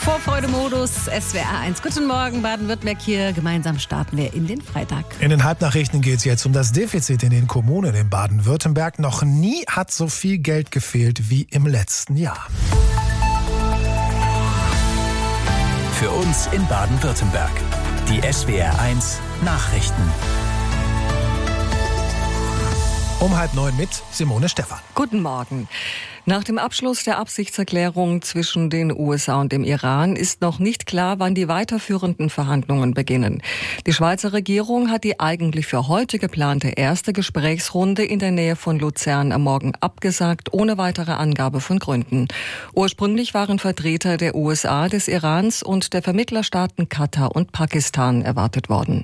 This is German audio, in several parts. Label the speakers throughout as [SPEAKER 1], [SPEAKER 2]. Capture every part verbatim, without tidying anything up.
[SPEAKER 1] Vorfreude-Modus, S W R eins. Guten Morgen, Baden-Württemberg hier. Gemeinsam starten wir in den Freitag.
[SPEAKER 2] In den Halbnachrichten geht es jetzt um das Defizit in den Kommunen in Baden-Württemberg. Noch nie hat so viel Geld gefehlt wie im letzten Jahr.
[SPEAKER 3] Für uns in Baden-Württemberg. Die S W R eins Nachrichten.
[SPEAKER 2] Um halb neun mit Simone Stephan.
[SPEAKER 4] Guten Morgen. Nach dem Abschluss der Absichtserklärung zwischen den U S A und dem Iran ist noch nicht klar, wann die weiterführenden Verhandlungen beginnen. Die Schweizer Regierung hat die eigentlich für heute geplante erste Gesprächsrunde in der Nähe von Luzern am Morgen abgesagt, ohne weitere Angabe von Gründen. Ursprünglich waren Vertreter der U S A, des Irans und der Vermittlerstaaten Katar und Pakistan erwartet worden.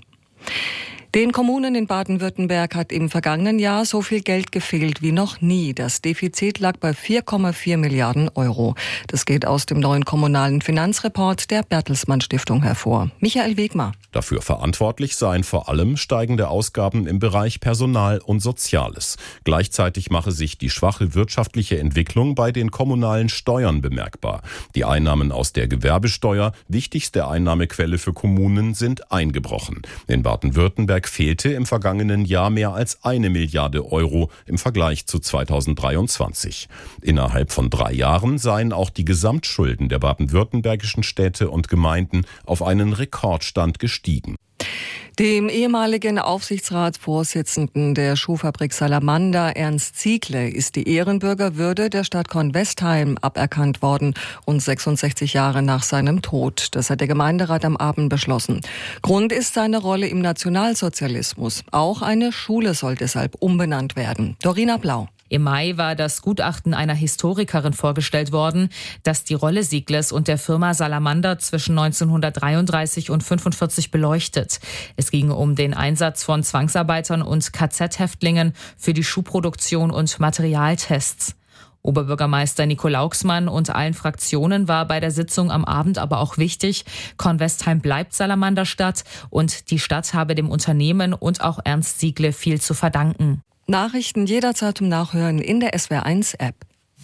[SPEAKER 4] Den Kommunen in Baden-Württemberg hat im vergangenen Jahr so viel Geld gefehlt wie noch nie. Das Defizit lag bei vier Komma vier Milliarden Euro. Das geht aus dem neuen kommunalen Finanzreport der Bertelsmann Stiftung hervor. Michael Wegmar.
[SPEAKER 5] Dafür verantwortlich seien vor allem steigende Ausgaben im Bereich Personal und Soziales. Gleichzeitig mache sich die schwache wirtschaftliche Entwicklung bei den kommunalen Steuern bemerkbar. Die Einnahmen aus der Gewerbesteuer, wichtigste Einnahmequelle für Kommunen, sind eingebrochen. In Baden-Württemberg fehlte im vergangenen Jahr mehr als eine Milliarde Euro im Vergleich zu zweitausenddreiundzwanzig. Innerhalb von drei Jahren seien auch die Gesamtschulden der baden-württembergischen Städte und Gemeinden auf einen Rekordstand gestiegen.
[SPEAKER 4] Dem ehemaligen Aufsichtsratsvorsitzenden der Schuhfabrik Salamander, Ernst Ziegle, ist die Ehrenbürgerwürde der Stadt Kornwestheim aberkannt worden und sechsundsechzig Jahre nach seinem Tod. Das hat der Gemeinderat am Abend beschlossen. Grund ist seine Rolle im Nationalsozialismus. Auch eine Schule soll deshalb umbenannt werden. Dorina Blau.
[SPEAKER 6] Im Mai war das Gutachten einer Historikerin vorgestellt worden, das die Rolle Ziegles und der Firma Salamander zwischen neunzehnhundertdreiunddreißig und fünfundvierzig beleuchtet. Es ging um den Einsatz von Zwangsarbeitern und K Z-Häftlingen für die Schuhproduktion und Materialtests. Oberbürgermeister Nico Lauxmann und allen Fraktionen war bei der Sitzung am Abend aber auch wichtig, Kornwestheim bleibt Salamanderstadt und die Stadt habe dem Unternehmen und auch Ernst Ziegle viel zu verdanken.
[SPEAKER 4] Nachrichten jederzeit zum Nachhören in der S W R eins App.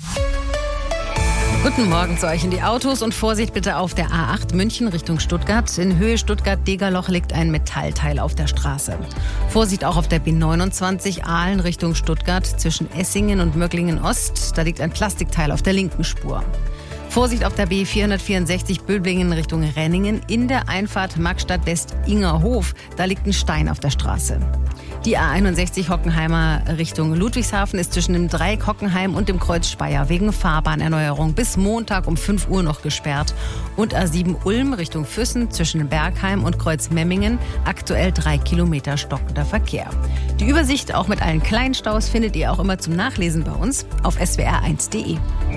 [SPEAKER 1] Guten Morgen zu euch in die Autos und Vorsicht bitte auf der A acht München Richtung Stuttgart. In Höhe Stuttgart-Degerloch liegt ein Metallteil auf der Straße. Vorsicht auch auf der B neunundzwanzig Aalen Richtung Stuttgart zwischen Essingen und Möglingen-Ost. Da liegt ein Plastikteil auf der linken Spur. Vorsicht auf der B vierhundertvierundsechzig Böblingen Richtung Renningen in der Einfahrt Magstadt West-Ingerhof. Da liegt ein Stein auf der Straße. Die A einundsechzig Hockenheimer Richtung Ludwigshafen ist zwischen dem Dreieck Hockenheim und dem Kreuz Speyer wegen Fahrbahnerneuerung bis Montag um fünf Uhr noch gesperrt. Und A sieben Ulm Richtung Füssen zwischen Bergheim und Kreuz Memmingen aktuell drei Kilometer stockender Verkehr. Die Übersicht auch mit allen Kleinstaus findet ihr auch immer zum Nachlesen bei uns auf S W R eins Punkt de.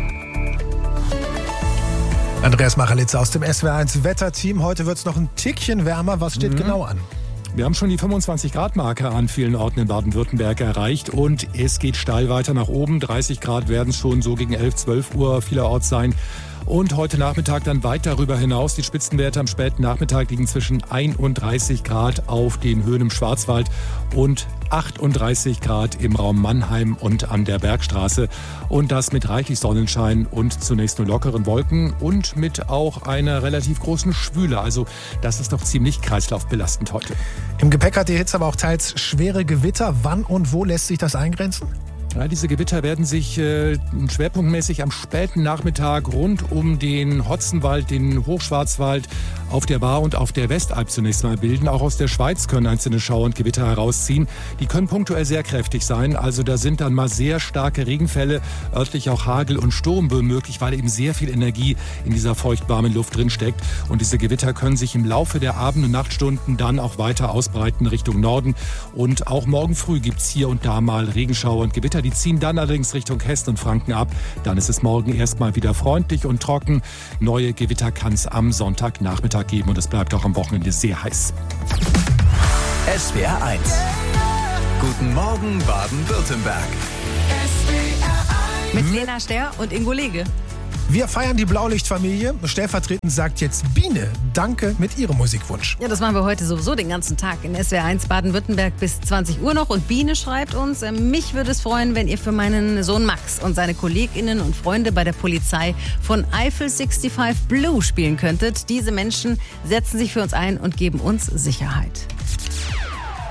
[SPEAKER 2] Andreas Machalitzer aus dem S W R eins Wetterteam. Heute wird es noch ein Tickchen wärmer. Was steht mhm. genau an?
[SPEAKER 7] Wir haben schon die fünfundzwanzig Grad Marke an vielen Orten in Baden-Württemberg erreicht und es geht steil weiter nach oben. dreißig Grad werden es schon so gegen elf, zwölf Uhr vielerorts sein. Und heute Nachmittag dann weit darüber hinaus. Die Spitzenwerte am späten Nachmittag liegen zwischen einunddreißig Grad auf den Höhen im Schwarzwald und achtunddreißig Grad im Raum Mannheim und an der Bergstraße. Und das mit reichlich Sonnenschein und zunächst nur lockeren Wolken und mit auch einer relativ großen Schwüle. Also das ist doch ziemlich kreislaufbelastend heute.
[SPEAKER 2] Im Gepäck hat die Hitze aber auch teils schwere Gewitter. Wann und wo lässt sich das eingrenzen?
[SPEAKER 7] Ja, diese Gewitter werden sich äh, schwerpunktmäßig am späten Nachmittag rund um den Hotzenwald, den Hochschwarzwald, auf der Baar und auf der Westalb zunächst mal bilden. Auch aus der Schweiz können einzelne Schauer und Gewitter herausziehen. Die können punktuell sehr kräftig sein. Also da sind dann mal sehr starke Regenfälle, örtlich auch Hagel- und Sturmböen möglich, weil eben sehr viel Energie in dieser feuchtwarmen Luft drin steckt. Und diese Gewitter können sich im Laufe der Abend- und Nachtstunden dann auch weiter ausbreiten Richtung Norden. Und auch morgen früh gibt's hier und da mal Regenschauer und Gewitter. Die ziehen dann allerdings Richtung Hessen und Franken ab. Dann ist es morgen erstmal wieder freundlich und trocken. Neue Gewitter kann es am Sonntagnachmittag geben und es bleibt auch am Wochenende sehr heiß.
[SPEAKER 3] S W R eins. Guten Morgen Baden-Württemberg.
[SPEAKER 1] Mit Lena Ster und Ingo Lege.
[SPEAKER 2] Wir feiern die Blaulichtfamilie. Stellvertretend sagt jetzt Biene Danke mit ihrem Musikwunsch.
[SPEAKER 1] Ja, das machen wir heute sowieso den ganzen Tag in S W R eins Baden-Württemberg bis zwanzig Uhr noch. Und Biene schreibt uns, mich würde es freuen, wenn ihr für meinen Sohn Max und seine KollegInnen und Freunde bei der Polizei von Eiffel fünfundsechzig Blue spielen könntet. Diese Menschen setzen sich für uns ein und geben uns Sicherheit.